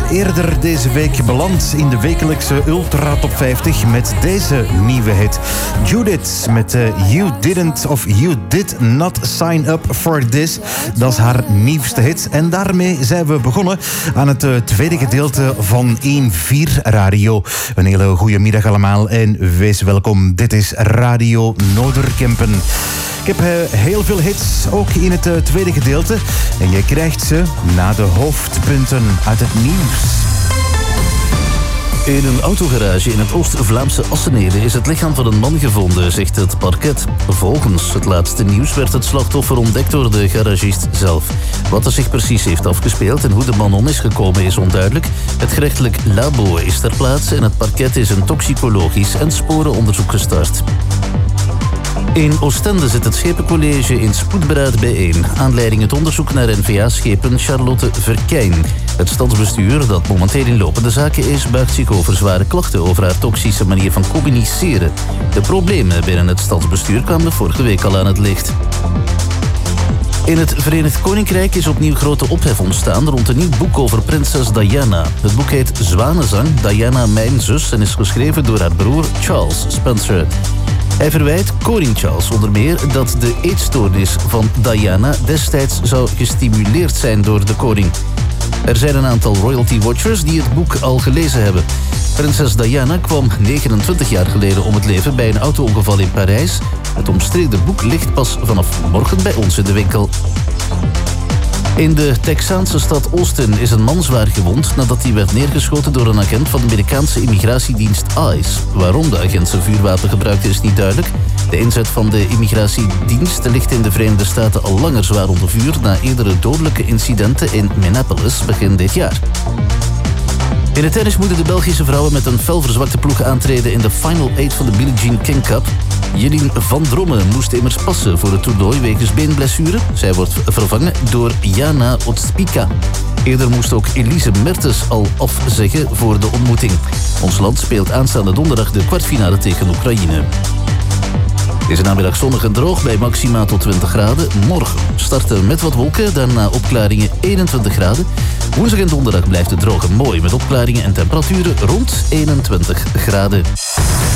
eerder deze week beland in de wekelijkse Ultra Top 50 met deze nieuwe hit. Judith met You Didn't of You Did Not Sign Up For This. Dat is haar nieuwste hit. En daarmee zijn we begonnen aan het tweede gedeelte van 1-4 Radio. Een hele goede middag allemaal en wees welkom. Dit is Radio Noorderkempen. Ik heb heel veel hits, ook in het tweede gedeelte. En je krijgt ze na de hoofdpunten uit het nieuws. In een autogarage in het Oost-Vlaamse Assenede is het lichaam van een man gevonden, zegt het parket. Volgens het laatste nieuws werd het slachtoffer ontdekt door de garagist zelf. Wat er zich precies heeft afgespeeld en hoe de man om is gekomen is onduidelijk. Het gerechtelijk labo is ter plaatse en het parket is een toxicologisch en sporenonderzoek gestart. In Oostende zit het Schepencollege in spoedberaad bijeen. Aanleiding het onderzoek naar N-VA-schepen Charlotte Verkijn. Het stadsbestuur, dat momenteel in lopende zaken is, buigt zich over zware klachten over haar toxische manier van communiceren. De problemen binnen het stadsbestuur kwamen vorige week al aan het licht. In het Verenigd Koninkrijk is opnieuw grote ophef ontstaan rond een nieuw boek over prinses Diana. Het boek heet Zwanenzang, Diana mijn zus en is geschreven door haar broer Charles Spencer. Hij verwijt koning Charles onder meer dat de eetstoornis van Diana destijds zou gestimuleerd zijn door de koning. Er zijn een aantal royalty watchers die het boek al gelezen hebben. Prinses Diana kwam 29 jaar geleden om het leven bij een auto-ongeval in Parijs. Het omstreden boek ligt pas vanaf morgen bij ons in de winkel. In de Texaanse stad Austin is een man zwaar gewond nadat hij werd neergeschoten door een agent van de Amerikaanse immigratiedienst ICE. Waarom de agent zijn vuurwapen gebruikte is niet duidelijk. De inzet van de immigratiedienst ligt in de Verenigde Staten al langer zwaar onder vuur na eerdere dodelijke incidenten in Minneapolis begin dit jaar. In het tennis moeten de Belgische vrouwen met een fel verzwakte ploeg aantreden in de Final 8 van de Billie Jean King Cup. Jelien van Drommen moest immers passen voor het toernooi wegens beenblessure. Zij wordt vervangen door Jana Otspika. Eerder moest ook Elise Mertens al afzeggen voor de ontmoeting. Ons land speelt aanstaande donderdag de kwartfinale tegen Oekraïne. Deze namiddag zonnig en droog bij maxima tot 20 graden. Morgen starten met wat wolken, daarna opklaringen 21 graden. Woensdag en donderdag blijft het droog en mooi met opklaringen en temperaturen rond 21 graden.